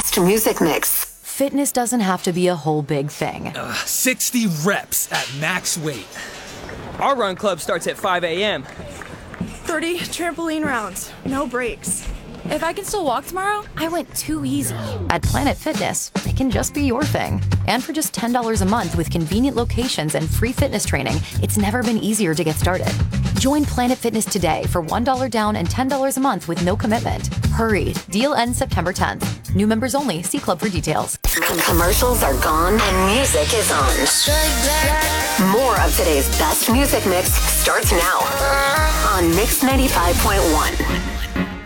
best music mix. Fitness doesn't have to be a whole big thing. 60 reps at max weight. Our run club starts at 5 a.m. 30 trampoline rounds, no breaks. If I can still walk tomorrow, I went too easy. At Planet Fitness, it can just be your thing. And for just $10 a month with convenient locations and free fitness training, it's never been easier to get started. Join Planet Fitness today for $1 down and $10 a month with no commitment. Hurry, deal ends September 10th. New members only, see club for details. Commercials are gone and music is on. More of today's best music mix starts now on Mix 95.1.